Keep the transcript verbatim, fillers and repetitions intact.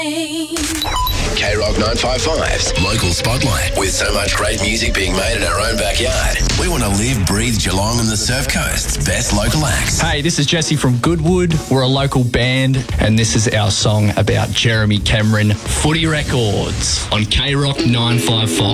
K Rock nine fifty-five's Local Spotlight. With so much great music being made in our own backyard, we want to live, breathe Geelong and the Surf Coast's best local acts. Hey, this is Jesse from Goodwood. We're a local band, and this is our song about Jeremy Cameron, Footy Records, on K Rock nine fifty-five.